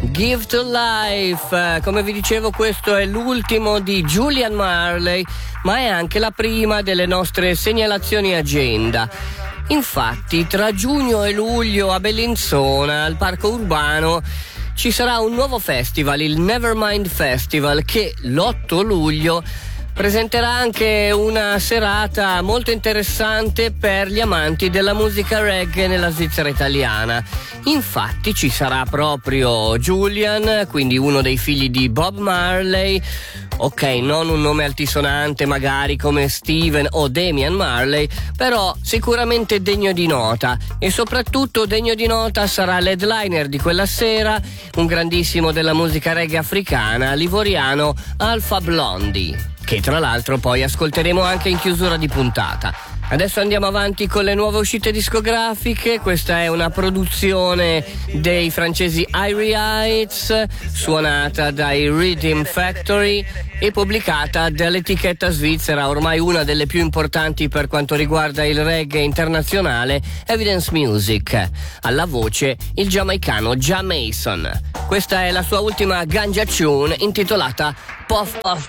Give to Life. Come vi dicevo, questo è l'ultimo di Julian Marley, ma è anche la prima delle nostre segnalazioni agenda. Infatti, tra giugno e luglio a Bellinzona, al Parco Urbano, ci sarà un nuovo festival, il Nevermind Festival, che l'8 luglio presenterà anche una serata molto interessante per gli amanti della musica reggae nella Svizzera italiana. Infatti ci sarà proprio Julian, quindi uno dei figli di Bob Marley. Ok, non un nome altisonante magari come Steven o Damian Marley, però sicuramente degno di nota, e soprattutto degno di nota sarà l'headliner di quella sera, un grandissimo della musica reggae africana, l'ivoriano Alpha Blondy, che tra l'altro poi ascolteremo anche in chiusura di puntata. Adesso andiamo avanti con le nuove uscite discografiche. Questa è una produzione dei francesi Irie Heights, suonata dai Rhythm Factory e pubblicata dall'etichetta svizzera, ormai una delle più importanti per quanto riguarda il reggae internazionale, Evidence Music. Alla voce il giamaicano Ja Mason. Questa è la sua ultima ganja tune intitolata Puff Puff